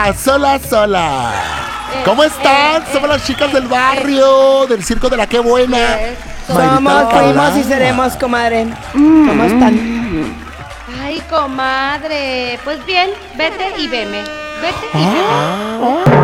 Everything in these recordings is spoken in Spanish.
sola. ¿Cómo están? Somos las chicas del barrio, del circo de la Qué Buena. Somos, fuimos y seremos, comadre. ¿Cómo están? Ay, comadre. Pues bien, vete y veme. Vete y veme.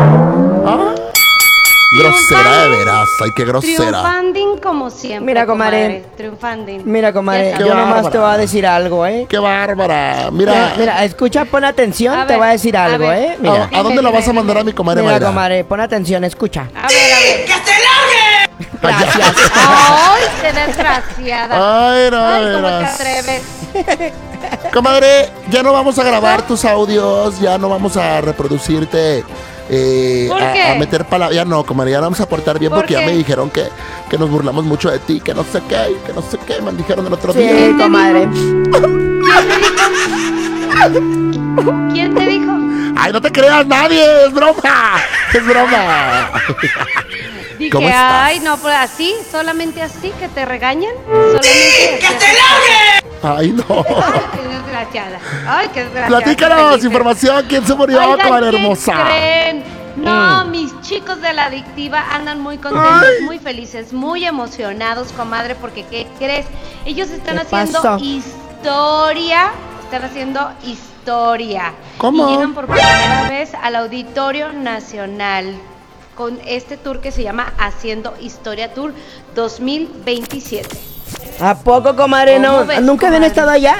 Grosera de veras, ay, qué grosera. Triunfanding como siempre. Mira, comadre. Triunfanding. Mira, comadre, Ya yo sabes. nomás te voy a decir algo, Qué bárbara. Mira, Mira, escucha, pon atención, A te ver, voy a decir a algo, ver. Mira. ¿a dónde la vas a mandar a mi comadre Mira, Mayra? comadre, pon atención, escucha. A ver. Gracias. Ay, qué desgraciada. Ay, no, Ay, de ¿cómo te veras. atreves? Comadre, ya no vamos a grabar tus audios, ya no vamos a reproducirte, ¿Por qué? a meter palabras. Ya no, comadre, ya no vamos a portar bien ¿Por porque ya qué? me dijeron que nos burlamos mucho de ti, que no sé qué, y que no sé qué, me dijeron el otro Sí, día. comadre. ¿Quién te dijo? Ay, no te creas nadie, es broma, es broma. Dije, ¿Cómo estás? ay, no, pues así, solamente así, que te regañan. Solamente ¡que te Ay, no. Ay, qué desgraciada. Ay, qué desgraciada. Platícanos, Felices. información, ¿quién se murió, Oigan, comadre ¿qué hermosa? creen? No, mis chicos de la adictiva andan muy contentos, Ay. muy felices, muy emocionados, comadre, porque ¿qué crees? Ellos están ¿Qué haciendo pasó? historia. Están haciendo historia. ¿Cómo? Y llegan por primera vez al Auditorio Nacional con este tour que se llama Haciendo Historia Tour 2027. ¿A poco, comadre? ¿Cómo No, ves, ¿nunca habían comadre? estado allá?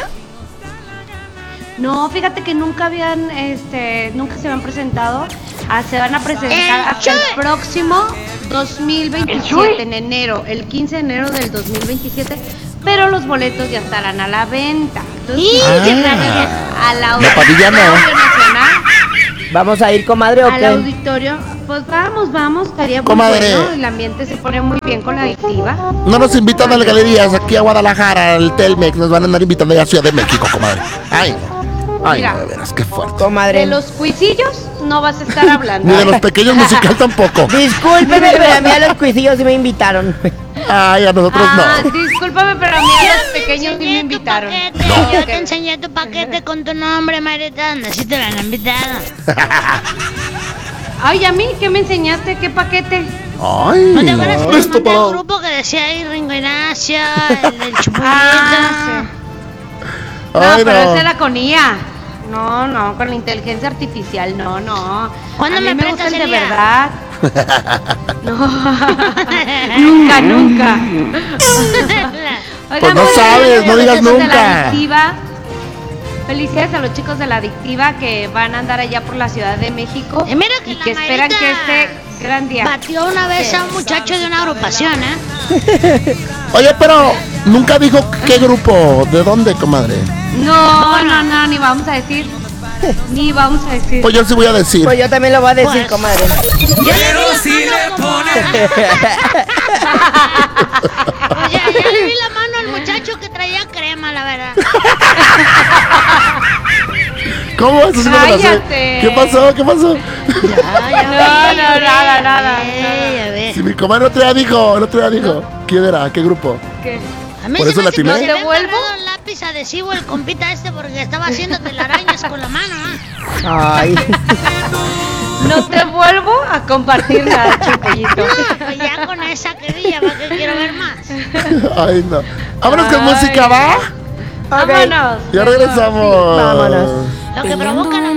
No, fíjate que nunca nunca se habían presentado. Se van a presentar hasta el próximo 2027, en enero, el 15 de enero del 2027. Pero los boletos ya estarán a la venta. Entonces, si llegan a la La Padilla no. Nacional, ¿Vamos a ir, comadre, o al qué? auditorio, pues vamos, estaría muy Comadre. bueno. El ambiente se pone muy bien con la adictiva. No nos invitan a las galerías aquí a Guadalajara, al Telmex, nos van a andar invitando allá a Ciudad de México, comadre. Ay, Mira. no, de veras, qué fuerte. Comadre. De los cuisillos no vas a estar hablando. Ni de los pequeños musical tampoco. Discúlpeme, pero a mí a los cuisillos sí me invitaron. Ay, a nosotros no. Discúlpame, pero a mí a los pequeños sí me invitaron. Yo te enseñé tu paquete con tu nombre, Marita. No sé si te lo han invitado. Ay, ¿a mí qué me enseñaste? ¿Qué paquete? Ay, ¿No te acuerdas que te listo mandé para... un grupo que decía ahí Ringo Ignacio, el del Chupulito? Ah, No, Ay, pero no. esa era con IA. No, con la inteligencia artificial, no. ¿Cuándo A mí me me gusta prestas el de el IA? verdad. No, nunca. Pues no sabes, no digas los chicos de la nunca. Adictiva, felicidades a los chicos de la Adictiva que van a andar allá por la Ciudad de México Y mira que y la que esperan Marita que este gran día. Batió una vez a un muchacho de una agrupación, ¿eh? Oye, pero nunca dijo qué grupo, de dónde, comadre. No, ni vamos a decir. Ni vamos a decir. Pues yo sí voy a decir. Pues yo también lo voy a decir, Pues. comadre. Pero si le pones. Oye, ya le vi la mano al muchacho que traía crema, la verdad. ¿Cómo? Eso sí no me la sé. Cállate. ¿Qué pasó? ¿Qué pasó? No, nada. A ver. Si mi comadre el otro día dijo. ¿Quién era? ¿Qué grupo? ¿Qué? A mí ¿Por se eso me la hace que atiné? se ¿No le te ha vuelvo? agarrado el lápiz adhesivo el compita este porque estaba haciendo telarañas con la mano, ¿eh? Ay. No te vuelvo a compartir nada, Chupellito. No, pues ya con esa querilla va que quiero ver más. Ay, no. Vámonos con Ay. música, ¿va? Vámonos. Ya regresamos. Vámonos. Lo que provoca la